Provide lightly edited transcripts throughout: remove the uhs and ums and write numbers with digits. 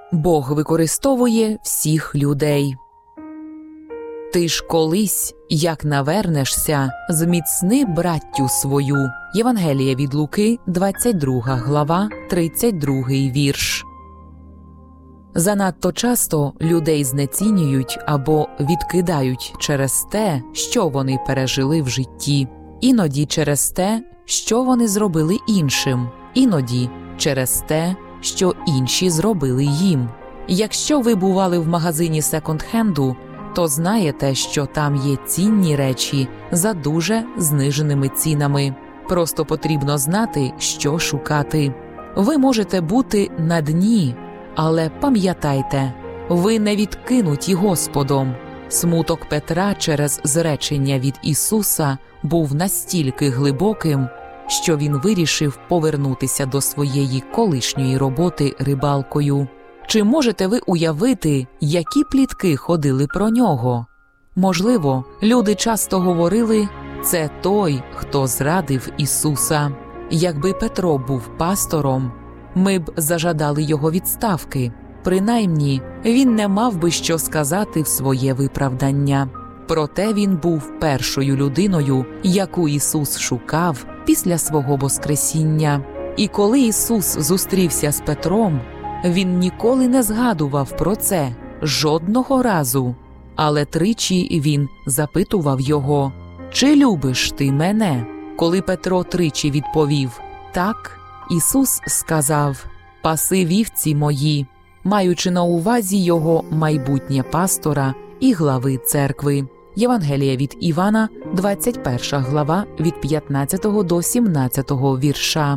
Бог використовує всіх людей. Ти ж колись, як навернешся, зміцни браттю свою. Євангеліє від Луки, 22 глава, 32 вірш. Занадто часто людей знецінюють або відкидають через те, що вони пережили в житті. Іноді через те, що вони зробили іншим. Іноді через те, що інші зробили їм. Якщо ви бували в магазині секонд-хенду, то знаєте, що там є цінні речі за дуже зниженими цінами. Просто потрібно знати, що шукати. Ви можете бути на дні, але пам'ятайте, ви не відкинуті Господом. Смуток Петра через зречення від Ісуса був настільки глибоким, що він вирішив повернутися до своєї колишньої роботи рибалкою. Чи можете ви уявити, які плітки ходили про нього? Можливо, люди часто говорили, це той, хто зрадив Ісуса. Якби Петро був пастором, ми б зажадали його відставки. Принаймні, він не мав би що сказати в своє виправдання. Проте він був першою людиною, яку Ісус шукав після свого воскресіння. І коли Ісус зустрівся з Петром, він ніколи не згадував про це, жодного разу. Але тричі він запитував його, «Чи любиш ти мене?» Коли Петро тричі відповів «Так», Ісус сказав «Паси вівці мої», маючи на увазі його майбутнє пастора і глави церкви. Євангеліє від Івана, 21 глава, від 15 до 17 вірша.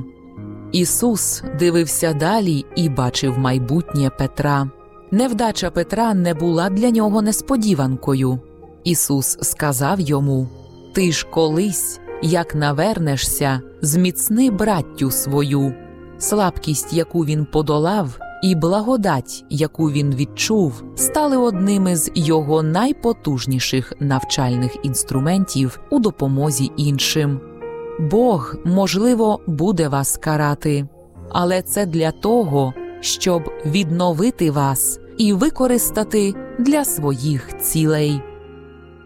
Ісус дивився далі і бачив майбутнє Петра. Невдача Петра не була для нього несподіванкою. Ісус сказав йому, «Ти ж колись, як навернешся, зміцни браттю свою». Слабкість, яку він подолав, і благодать, яку він відчув, стали одними з його найпотужніших навчальних інструментів у допомозі іншим. Бог, можливо, буде вас карати, але це для того, щоб відновити вас і використати для своїх цілей.